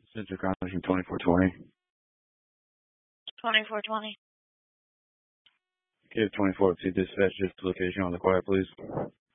Central Connection 2420. 2420. Okay, 24, see dispatch, just location on the quiet, please.